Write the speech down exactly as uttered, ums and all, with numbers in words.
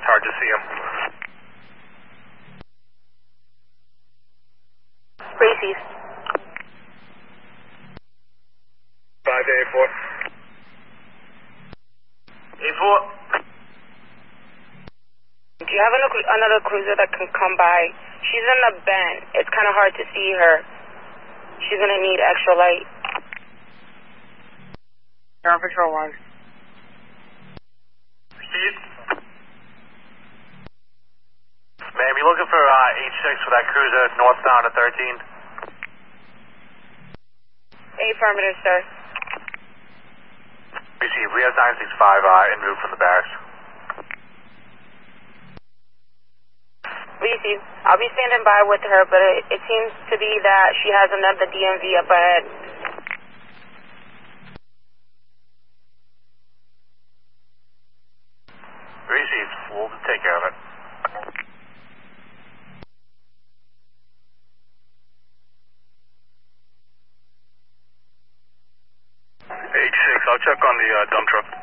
It's hard to see him. Races. five to A four. A four. Do you have another, another cruiser that can come by? She's in the bend. It's kind of hard to see her. She's going to need extra light. Ground Patrol one. Steve? Ma'am, you looking for uh, H six for that cruiser northbound at thirteen? Affirmative, sir. Receive. We have nine six five uh, en route from the barracks. Receive. I'll be standing by with her, but it, it seems to be that she has another D M V up ahead. Receive. We'll take care of it. H six, I'll check on the uh, dump truck.